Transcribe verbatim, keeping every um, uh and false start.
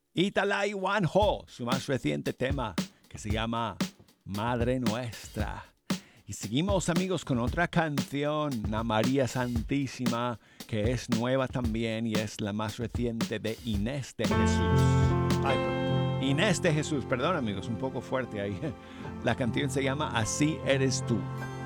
Italai Wanho, su más reciente tema que se llama Madre Nuestra. Y seguimos, amigos, con otra canción, la María Santísima, que es nueva también y es la más reciente de Inés de Jesús. Ay, perdón. Inés de Jesús, perdón, amigos, un poco fuerte ahí. La canción se llama Así eres tú.